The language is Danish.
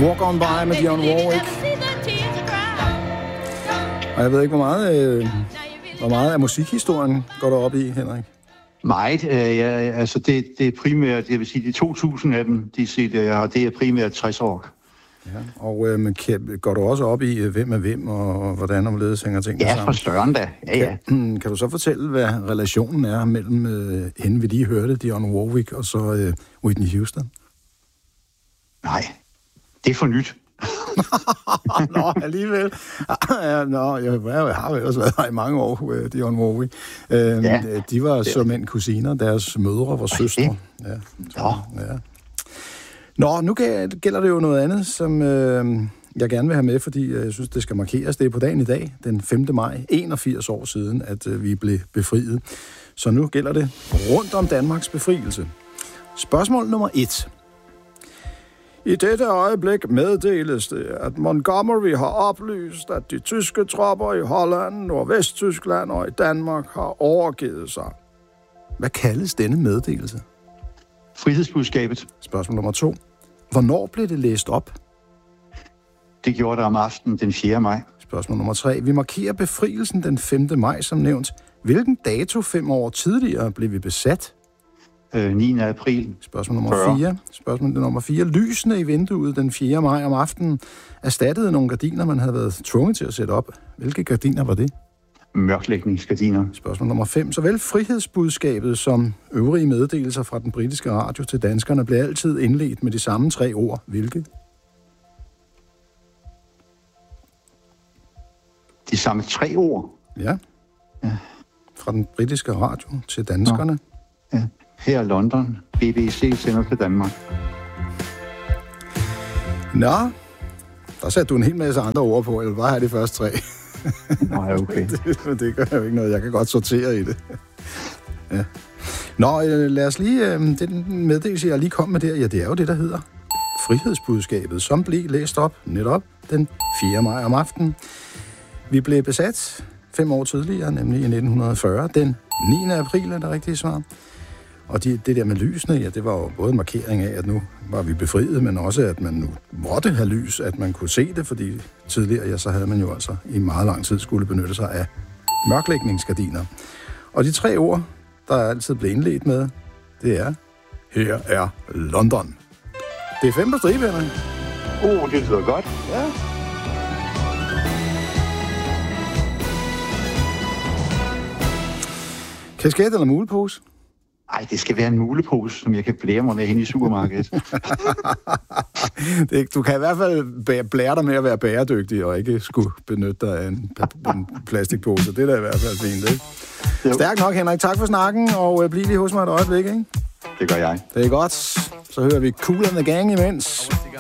Walk On By med Dionne Warwick. Og jeg ved ikke, hvor meget af musikhistorien går der op i, Henrik? Meget. Altså det er primært, jeg vil sige, de 2000 af dem, de CD'er, jeg har, det er primært 60 år. Ja, og går du også op i, hvem er hvem, og hvordan omledes hænger tingene sammen? Ja, for større da. Ja. Kan du så fortælle, hvad relationen er mellem hende, vi lige hørte, Dionne Warwick, og så Whitney Houston? Nej, det er for nyt. Nå, alligevel. Jeg har jo ellers været her i mange år, Dionne Warwick. De var som en kusiner, deres mødre var søstre. Ja. Nå, nu gælder det jo noget andet, som jeg gerne vil have med, fordi jeg synes, det skal markeres. Det er på dagen i dag, den 5. maj, 81 år siden, at vi blev befriet. Så nu gælder det rundt om Danmarks befrielse. Spørgsmål nummer 1. I dette øjeblik meddeles det, at Montgomery har oplyst, at de tyske tropper i Holland, Nordvesttyskland og i Danmark har overgivet sig. Hvad kaldes denne meddelelse? Frihedsbudskabet. Spørgsmål nummer 2. Hvornår blev det læst op? Det gjorde det om aftenen den 4. maj. Spørgsmål nummer 3. Vi markerer befrielsen den 5. maj, som nævnt. Hvilken dato 5 år tidligere blev vi besat? 9. april. Spørgsmål nummer 4. Lysene i vinduet den 4. maj om aftenen erstattede nogle gardiner, man havde været tvunget til at sætte op. Hvilke gardiner var det? Mørklægningsgardiner. Spørgsmål nummer 5. Såvel frihedsbudskabet som øvrige meddelelser fra den britiske radio til danskerne blev altid indledt med de samme 3 ord. Hvilke? De samme 3 ord? Ja. Fra den britiske radio til danskerne. Ja. Her er London. BBC sender til Danmark. Nå, der satte du en hel masse andre ord på, eller bare have de første 3. Nej, okay. det gør jo ikke noget. Jeg kan godt sortere i det. Ja. Nå, lad os lige... Den meddelelse, jeg lige kom med der, ja, det er jo det, der hedder frihedsbudskabet, som blev læst op netop den 4. maj om aftenen. Vi blev besat 5 år tidligere, nemlig i 1940. Den 9. april er det rigtige svar. Og det der med lysene, ja, det var jo både en markering af, at nu var vi befriet, men også, at man nu måtte have lys, at man kunne se det, fordi tidligere, ja, så havde man jo altså i meget lang tid skulle benytte sig af mørklægningsgardiner. Og de 3 ord, der altid blev indledt med, det er, her er London. Det er 5 på stribe, Henrik. Det lyder godt. Ja. Kasket eller mulepose? Nej, det skal være en mulepose, som jeg kan blære mig med hen i supermarkedet. Du kan i hvert fald blære dig med at være bæredygtig, og ikke skulle benytte dig af en plastikpose. Det er da i hvert fald fint, ikke? Stærk nok, Henrik. Tak for snakken, og bliv lige hos mig et øjeblik, ikke? Det gør jeg. Det er godt. Så hører vi Kool and the Gang imens.